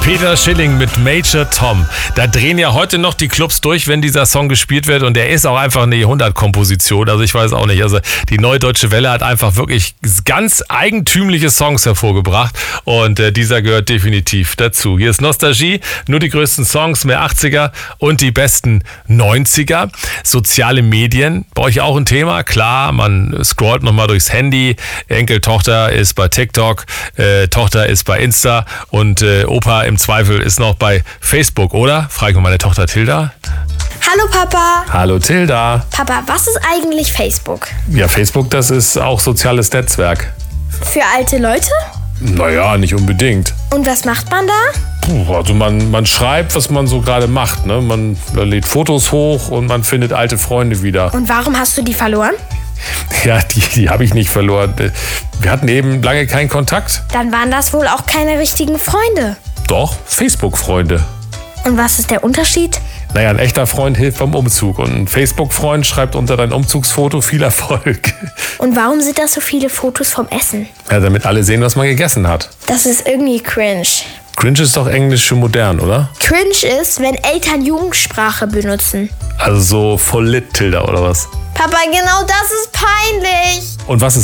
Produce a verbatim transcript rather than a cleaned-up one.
Peter Schilling mit Major Tom. Da drehen ja heute noch die Clubs durch, wenn dieser Song gespielt wird. Und der ist auch einfach eine Jahrhundertkomposition. Also ich weiß auch nicht. Also die Neue Deutsche Welle hat einfach wirklich ganz eigentümliche Songs hervorgebracht. Und äh, dieser gehört definitiv dazu. Hier ist Nostalgie. Nur die größten Songs, mehr achtziger und die besten neunziger. Soziale Medien, bei euch auch ein Thema? Klar, man scrollt nochmal durchs Handy. Enkeltochter ist bei TikTok. Äh, Tochter ist bei Insta. Und äh, Opa im Zweifel ist noch bei Facebook, oder? Frage ich mal meine Tochter Tilda. Hallo Papa. Hallo Tilda. Papa, was ist eigentlich Facebook? Ja, Facebook, das ist auch soziales Netzwerk. Für alte Leute? Naja, nicht unbedingt. Und was macht man da? Puh, also man, man schreibt, was man so gerade macht. Ne? Man lädt Fotos hoch und man findet alte Freunde wieder. Und warum hast du die verloren? Ja, die, die habe ich nicht verloren. Wir hatten eben lange keinen Kontakt. Dann waren das wohl auch keine richtigen Freunde. Doch, Facebook-Freunde. Und was ist der Unterschied? Naja, ein echter Freund hilft beim Umzug und ein Facebook-Freund schreibt unter dein Umzugsfoto viel Erfolg. Und warum sind das so viele Fotos vom Essen? Ja, damit alle sehen, was man gegessen hat. Das ist irgendwie cringe. Cringe ist doch Englisch für modern, oder? Cringe ist, wenn Eltern Jugendsprache benutzen. Also so voll lit, Tilda, oder was? Papa, genau das ist peinlich. Und was ist